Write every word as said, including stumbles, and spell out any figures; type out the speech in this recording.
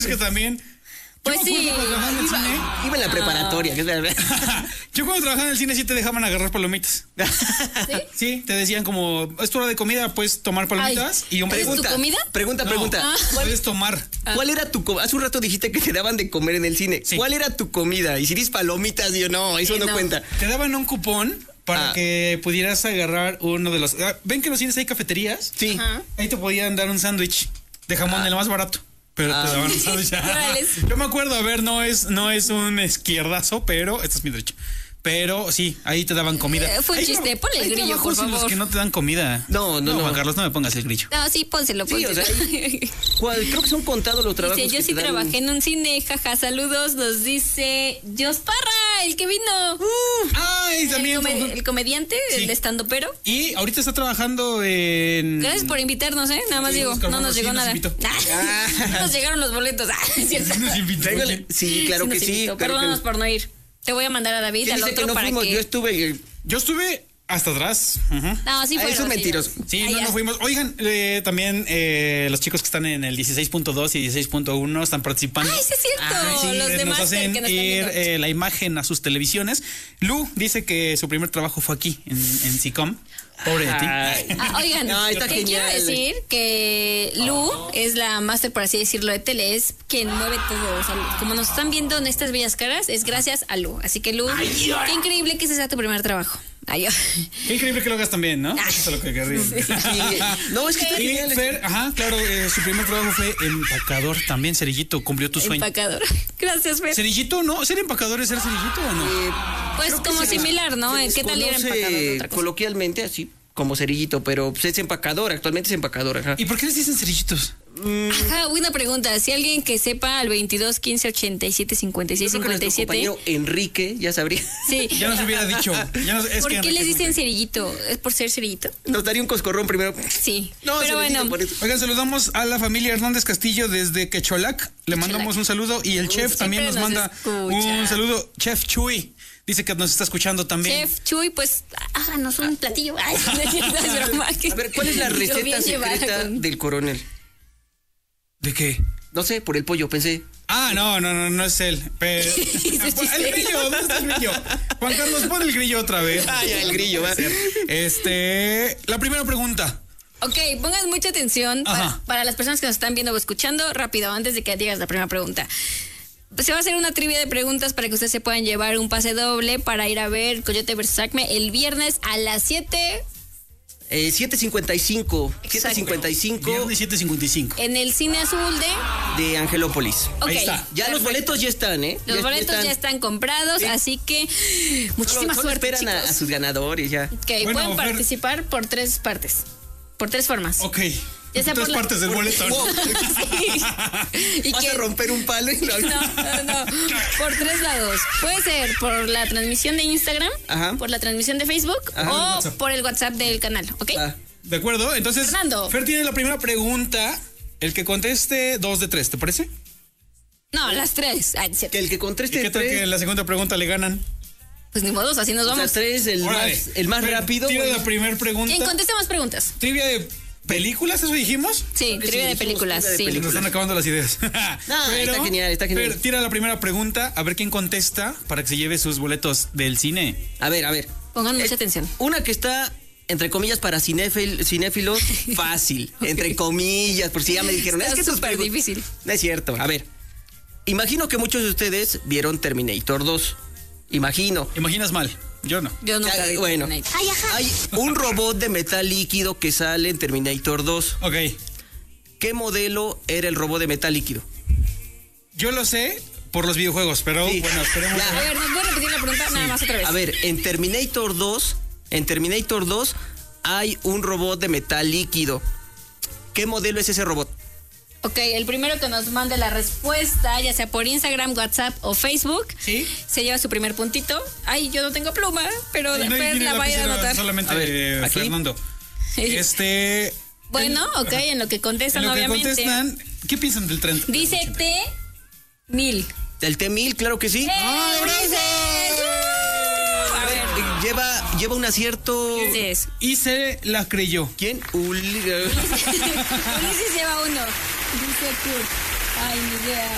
Es que también... Pues yo sí. me acuerdo cuando trabajaba en el cine. Iba en la preparatoria, que es verdad. Yo cuando trabajaba en el cine sí te dejaban agarrar palomitas. ¿Sí? Sí, te decían como, es tu hora de comida, puedes tomar palomitas Ay, y un ¿es tu pregunta. comida? Pregunta, No, pregunta. Ah. puedes tomar. ¿Cuál era tu comida? Hace un rato dijiste que te daban de comer en el cine. Sí. ¿Cuál era tu comida? Y si dices palomitas, yo no, eso Sí, no, no. cuenta. Te daban un cupón para Ah. que pudieras agarrar uno de los... ah, ¿ven que en los cines hay cafeterías? Sí. Ajá. Ahí te podían dar un sándwich de jamón, el más barato. Pero Ah. te daban un sándwich. ¿Cuáles? Yo me acuerdo, a ver, no es, no es un izquierdazo, pero este es mi derecho. Pero sí, ahí te daban comida. Eh, fue un Hay chiste, tra- ponle el hay grillo, trabajos por en los favor. que no te dan comida. No, no, no. Juan Carlos, no me pongas el grillo. No, sí, pónselo, Sí, o pónselo. sea, ¿Cuál? Creo que son contados los trabajos. Dice, yo que sí te dan- trabajé en un cine, jaja, saludos, nos dice Dios Parra, el que vino. Ay, el, también. come- el comediante, Sí. el estandopero. Y ahorita está trabajando en... Gracias por invitarnos, ¿eh? Nada más Sí, digo, Oscar no nos Ramos, sí, llegó nos nada. invitó. Ah, no nos llegaron los boletos. Ah, es cierto. Nos invitó. Tráigale- Sí, claro Sí que nos sí. invitó. claro que- Perdónanos por no ir. Te voy a mandar a David, ¿Quién al dice otro, que no para fuimos? que... Yo estuve. eh, Yo estuve hasta atrás. Ujú. No, sí Ah, fueron. eso es mentiroso. Sí, Ay, no, ya. no fuimos. Oigan, eh, también eh, los chicos que están en el dieciséis punto dos y dieciséis punto uno están participando. Ay, sí es cierto. Ah, sí, los eh, demás nos que hacen nos están ir viendo. eh, la imagen a sus televisiones. Lu dice que su primer trabajo fue aquí, en, en SICOM. Pobre de ti. Ay. Ah, oigan, No, está ¿qué genial. quiero decir? Que Lu es la máster, por así decirlo, de tele, es quien mueve todo. O sea, como nos están viendo en estas bellas caras, es gracias a Lu. Así que Lu, qué increíble que ese sea tu primer trabajo. Ay, yo. Qué increíble que lo hagas también, ¿no? Ah. Eso es lo que querría. Sí. No, es que está Y genial. Fer, ajá, claro, eh, su primer trabajo fue empacador también. Cerillito, cumplió tu sueño. Empacador. Gracias, Fer. ¿Cerillito no? ¿Ser empacador es ser cerillito o no? Eh, Pues creo que como se- similar, ¿no? se ¿Qué tal ir desconoce empacador de otra cosa? coloquialmente así, como cerillito, pero pues, es empacador, actualmente es empacador, ajá. ¿Y por qué les dicen cerillitos? Ajá, una pregunta. Si alguien que sepa al veintidós, quince, ochenta y siete, cincuenta y seis, Yo creo que cincuenta y nuestro siete. compañero Enrique ya sabría. Sí. Ya nos hubiera dicho. Ya nos- es ¿Por que qué Enrique les es muy dicen feo. cerillito? ¿Es por ser cerillito? Nos daría un coscorrón primero. Sí. No, pero cerillito, bueno. por eso. Oigan, saludamos a la familia Hernández Castillo desde Quecholac. Le mandamos un saludo. Y el chef siempre también nos nos manda escucha. un saludo. Chef Chuy. Dice que nos está escuchando también. Chef Chuy, pues háganos un platillo. Ay, no es cierto, es broma. A ver, ¿cuál es la Yo bien receta llevada secreta con- del coronel? ¿De qué? No sé, por el pollo, pensé. Ah, no, no, no, no es él. Pero... el grillo, ¿dónde está el grillo? Juan Carlos, pon el grillo otra vez. Ah, ya, el grillo, va. Este, la primera pregunta. Ok, pongan mucha atención para, Ajá. para las personas que nos están viendo o escuchando. Rápido, antes de que digas la primera pregunta. Se va a hacer una trivia de preguntas para que ustedes se puedan llevar un pase doble para ir a ver Coyote versus Acme el viernes a las siete Eh, siete cincuenta y cinco. Exacto. siete cincuenta y cinco Viernes siete cincuenta y cinco. en el Cine Azul de... de Angelópolis. Ok, Ahí está. Ya los perfecto. boletos ya están, ¿eh? Los boletos ya están comprados, Sí. así que muchísima Solo suerte, esperan a, a chicos. sus ganadores ya. Ok, Bueno, pueden Fer- participar por tres partes, por tres formas. Ok. Ya sea Tres por la- partes del boleto. Wow. Sí. Y Vas que- a romper un palo y lo... No, no, no. Por tres lados. Puede ser por la transmisión de Instagram, Ajá. por la transmisión de Facebook Ajá. o WhatsApp. por el WhatsApp del canal, ¿ok? Ah, ¿De acuerdo? Entonces, Fernando. Fer tiene la primera pregunta. El que conteste, dos de tres, ¿te parece? No, las tres. Ay, cierto. que el que ¿Y conteste qué tal que tres, en la segunda pregunta le ganan? Pues ni modos, así nos o sea, vamos. tres, el Órale. más, el más Fer, rápido. Tira bueno. la primera pregunta. ¿Quién conteste más preguntas? Trivia de películas, ¿eso dijimos? Sí, que trivia sí, de dijimos películas, trivia de sí. Nos películas. están acabando las ideas. No, está genial, está genial. Fer, tira la primera pregunta, a ver quién contesta para que se lleve sus boletos del cine. A ver, a ver. Pongan mucha Es- atención. Una que está, entre comillas, para cinéfil- cinéfilos, fácil. Entre comillas, por si ya me dijeron. Está es que tus súper pregun- difícil. No es cierto. A ver. Imagino que muchos de ustedes vieron Terminator dos. Imagino. Imaginas mal, yo no. Yo nunca Ah, vi bueno. Terminator. Hay un robot de metal líquido que sale en Terminator dos. Ok, ¿Qué modelo era el robot de metal líquido? yo lo sé por los videojuegos, pero Sí. bueno, esperemos. Ya. A ver, ¿nos voy a repetir la pregunta? Nada más otra vez. A ver, en Terminator dos, en Terminator dos hay un robot de metal líquido. ¿Qué modelo es ese robot? Ok, el primero que nos mande la respuesta, ya sea por Instagram, WhatsApp o Facebook, ¿Sí? se lleva su primer puntito. Ay, yo no tengo pluma, pero No, después tiene la va a ir a lapicera anotar. solamente A ver, eh, aquí. Fernando. Este. Bueno, ok, en lo que En contestan, lo que obviamente. contestan, ¿qué piensan del tren? Dice T mil. ¿El T mil? Claro que sí. ¡Ah, Ulises! ¡Uh! A ver, Eh, Lleva, lleva un acierto. ¿qué es? Y se la creyó. ¿Quién? Uli- Ulises lleva uno. Dice Kurt. Ay, ni idea.